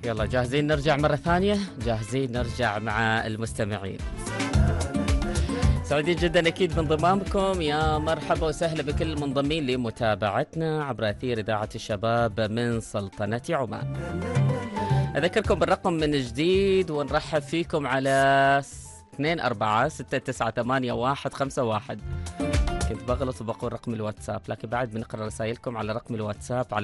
يلا جاهزين نرجع مرة ثانية؟ جاهزين نرجع مع المستمعين. سعيدين جدا أكيد بانضمامكم. يا مرحبا وسهلا بكل المنضمين لمتابعتنا عبر أثير إذاعة الشباب من سلطنة عمان. أذكركم بالرقم من جديد ونرحب فيكم على 24698151. كنت بغلط وبقول رقم الواتساب، لكن بعد بنقرأ رسائلكم على رقم الواتساب على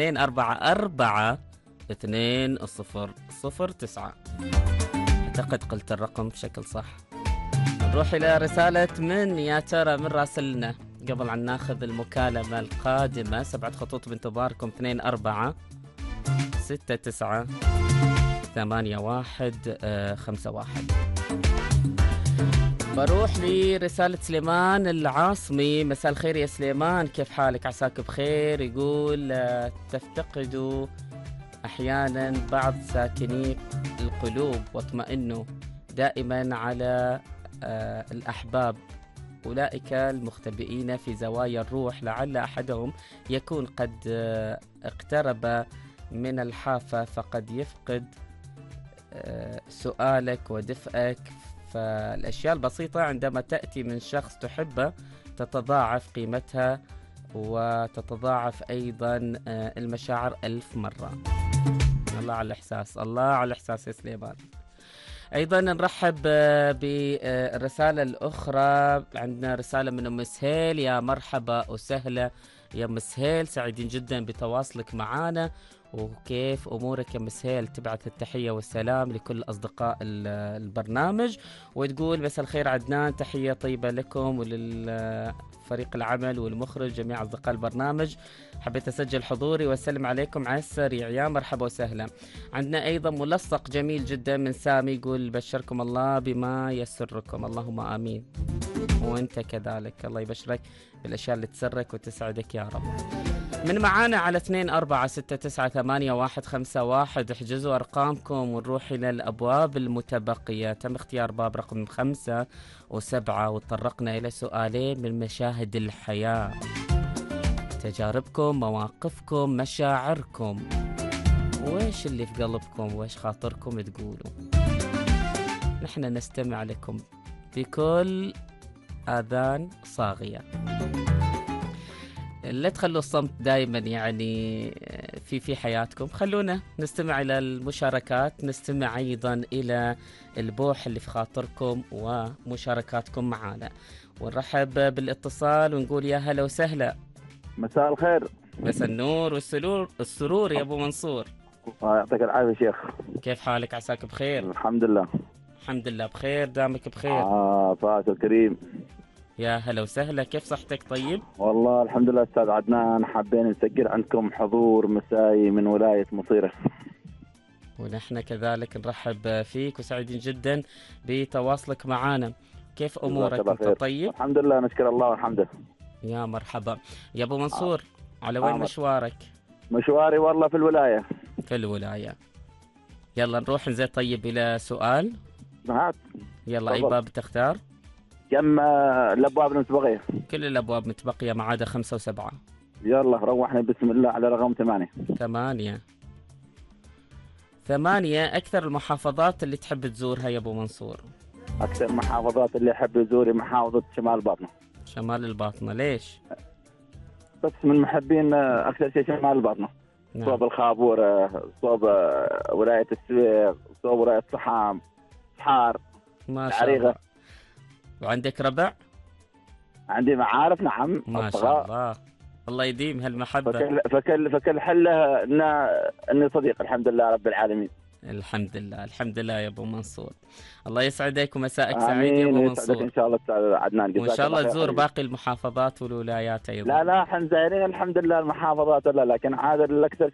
72442009. أعتقد قلت الرقم بشكل صح. نروح إلى رسالة من يا ترى من راسلنا قبل أن ناخذ المكالمة القادمة. 7 خطوط بانتظاركم 24698151. بروح لرسالة سليمان العاصمي. مساء الخير يا سليمان، كيف حالك؟ عساك بخير. يقول تفتقدوا أحيانا بعض ساكني القلوب واطمئنوا دائما على الأحباب أولئك المختبئين في زوايا الروح، لعل أحدهم يكون قد اقترب من الحافة فقد يفقد سؤالك ودفئك. فالأشياء البسيطة عندما تأتي من شخص تحبه تتضاعف قيمتها وتتضاعف أيضا المشاعر 1000 مرة. الله على الإحساس، الله على الإحساس يا سليمان. أيضا نرحب بالرسالة الأخرى. عندنا رسالة من أم سهيل. يا مرحبا وسهلا يا أم سهيل، سعيدين جدا بتواصلك معنا. وكيف أمورك يا مسهيل؟ تبعث التحية والسلام لكل أصدقاء البرنامج، وتقول مساء الخير عدنان، تحية طيبة لكم وللفريق العمل والمخرج جميع أصدقاء البرنامج. حبيت أسجل حضوري وأسلم عليكم على السريع. يا مرحبا وسهلا. عندنا أيضا ملصق جميل جدا من سامي، يقول بشركم الله بما يسركم. اللهم آمين، وأنت كذلك، الله يبشرك بالأشياء اللي تسرك وتسعدك يا رب. من معانا على 24698151. احجزوا أرقامكم ونروح إلى الأبواب المتبقية. تم اختيار باب رقم 5 و7 وتطرقنا إلى سؤالين من مشاهد الحياة، تجاربكم، مواقفكم، مشاعركم، وإيش اللي في قلبكم وإيش خاطركم تقولوا. نحن نستمع لكم بكل آذان صاغية. لا تخلوا الصمت دائما يعني في حياتكم، خلونا نستمع إلى المشاركات، نستمع أيضا إلى البوح اللي في خاطركم ومشاركاتكم معنا. ونرحب بالاتصال ونقول يا هلا وسهلا. مساء الخير. مساء النور والسرور يا أبو منصور. يعطيك العافية شيخ، كيف حالك؟ عساك بخير؟ الحمد لله. الحمد لله بخير، دامك بخير. فاتو كريم. يا هلا وسهلا، كيف صحتك؟ طيب والله الحمد لله أستاذ عدنان، حابين نسجل عندكم حضور مسائي من ولاية مصيرة. ونحن كذلك نرحب فيك وسعيدين جدا بتواصلك معنا. كيف أمورك؟ أنت طيب؟ الحمد لله نشكر الله والحمد لله. يا مرحبا يا أبو منصور. على وين مشوارك؟ مشواري والله في الولاية. في الولاية. يلا نروح نزيد طيب إلى سؤال. هات يلا أي باب تختار؟ كم الأبواب المتبقية؟ كل الأبواب متبقية ما عدا 5 و7. يلا روحنا بسم الله على رقم 8. 8 أكثر المحافظات اللي تحب تزورها يا أبو منصور؟ أكثر المحافظات اللي أحب أزورها محافظة شمال الباطنة. شمال الباطنة، ليش؟ بس من محبين أكثر شيء شمال الباطنة. نعم. صوب الخابورة، صوب ولاية السويق، صوب ولاية صحام، صحار، ما شاء الله. وعندك ربع؟ عندي معارف نعم. ما شاء الله، الله يديم هالمحبة. فكل حله إني صديق الحمد لله رب العالمين. الحمد لله، الحمد لله يا أبو منصور. الله يسعدك ومساءك سعيد يا أبو منصور. إن شاء الله أستاذ عدنان، وإن شاء الله تزور باقي المحافظات والولايات أيضا. لا احنا زايرين الحمد لله المحافظات، لكن عاد الأكثر